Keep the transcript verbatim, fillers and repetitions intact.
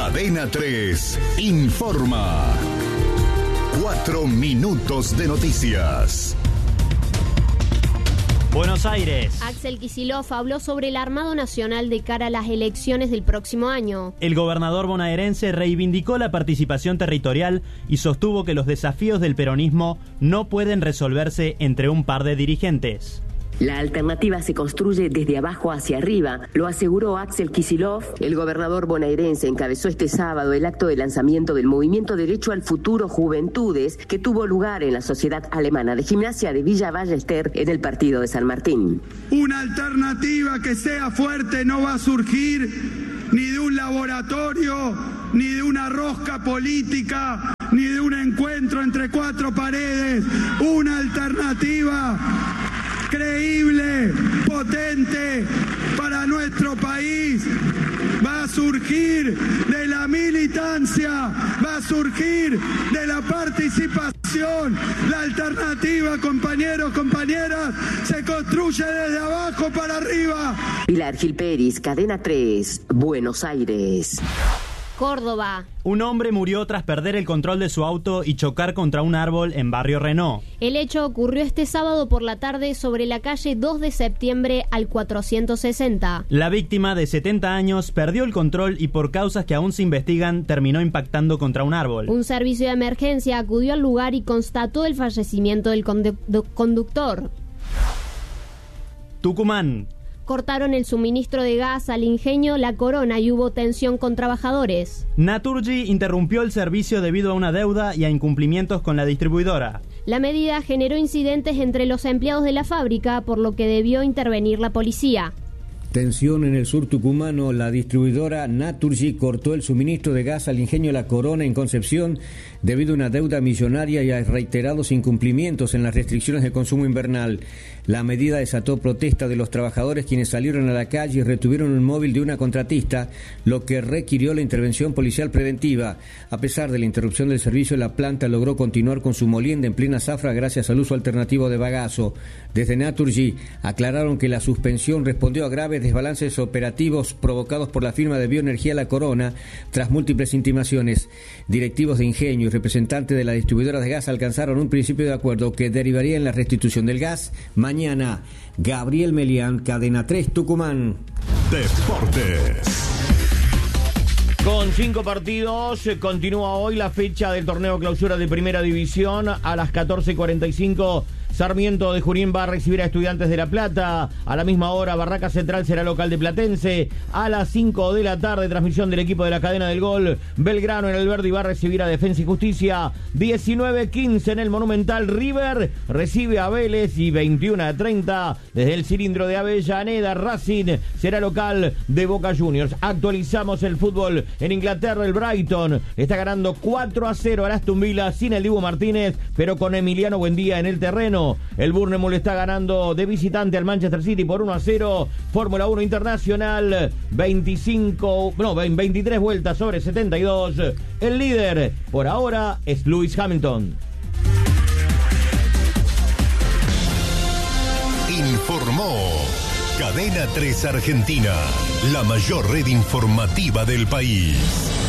Cadena tres informa. Cuatro minutos de noticias. Buenos Aires. Axel Kicillof habló sobre el armado nacional de cara a las elecciones del próximo año. El gobernador bonaerense reivindicó la participación territorial y sostuvo que los desafíos del peronismo no pueden resolverse entre un par de dirigentes. La alternativa se construye desde abajo hacia arriba, lo aseguró Axel Kicillof. El gobernador bonaerense encabezó este sábado el acto de lanzamiento del movimiento Derecho al Futuro Juventudes, que tuvo lugar en la Sociedad Alemana de Gimnasia de Villa Ballester en el partido de San Martín. Una alternativa que sea fuerte no va a surgir ni de un laboratorio, ni de una rosca política, ni de un encuentro entre cuatro paredes. Una alternativa creíble, potente para nuestro país, va a surgir de la militancia, va a surgir de la participación. La alternativa, compañeros, compañeras, se construye desde abajo para arriba. Pilar Gil Peris, Cadena tres, Buenos Aires. Córdoba. Un hombre murió tras perder el control de su auto y chocar contra un árbol en Barrio Renault. El hecho ocurrió este sábado por la tarde sobre la calle dos de septiembre al cuatrocientos sesenta. La víctima, de setenta años, perdió el control y por causas que aún se investigan terminó impactando contra un árbol. Un servicio de emergencia acudió al lugar y constató el fallecimiento del condu- conductor. Tucumán. Cortaron el suministro de gas al ingenio La Corona y hubo tensión con trabajadores. Naturgy interrumpió el servicio debido a una deuda y a incumplimientos con la distribuidora. La medida generó incidentes entre los empleados de la fábrica, por lo que debió intervenir la policía. Tensión en el sur tucumano. La distribuidora Naturgy cortó el suministro de gas al ingenio La Corona en Concepción debido a una deuda millonaria y a reiterados incumplimientos en las restricciones de consumo invernal. La medida desató protesta de los trabajadores, quienes salieron a la calle y retuvieron un móvil de una contratista, lo que requirió la intervención policial preventiva. A pesar de la interrupción del servicio, la planta logró continuar con su molienda en plena zafra gracias al uso alternativo de bagazo. Desde Naturgy aclararon que la suspensión respondió a graves desbalances operativos provocados por la firma de bioenergía La Corona tras múltiples intimaciones. Directivos de ingenio y representantes de la distribuidora de gas alcanzaron un principio de acuerdo que derivaría en la restitución del gas mañana. Gabriel Melián, Cadena tres, Tucumán. Deportes. Con cinco partidos, continúa hoy la fecha del torneo clausura de Primera División. A las catorce cuarenta y cinco, Sarmiento de Junín va a recibir a Estudiantes de La Plata. A la misma hora, Barraca Central será local de Platense. A las cinco de la tarde, transmisión del equipo de la Cadena del Gol. Belgrano en el Verdi va a recibir a Defensa y Justicia. diecinueve quince en el Monumental, River recibe a Vélez. Y veintiuno a treinta, desde el cilindro de Avellaneda, Racing será local de Boca Juniors. Actualizamos el fútbol en Inglaterra. El Brighton está ganando cuatro a cero al Aston Villa sin el Dibu Martínez, pero con Emiliano Buendía en el terreno. El Bournemouth está ganando de visitante al Manchester City por uno a cero. Fórmula uno Internacional, veinticinco, no, veintitrés vueltas sobre setenta y dos. El líder por ahora es Lewis Hamilton. Informó Cadena tres Argentina, la mayor red informativa del país.